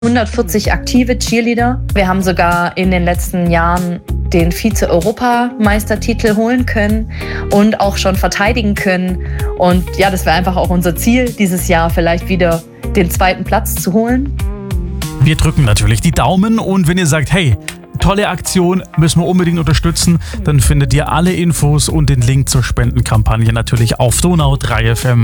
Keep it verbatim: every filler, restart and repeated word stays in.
hundertvierzig aktive Cheerleader. Wir haben sogar in den letzten Jahren den Vize-Europameistertitel holen können und auch schon verteidigen können. Und ja, das wäre einfach auch unser Ziel, dieses Jahr vielleicht wieder den zweiten Platz zu holen. Wir drücken natürlich die Daumen und wenn ihr sagt, hey, tolle Aktion, müssen wir unbedingt unterstützen, dann findet ihr alle Infos und den Link zur Spendenkampagne natürlich auf Donau drei F M.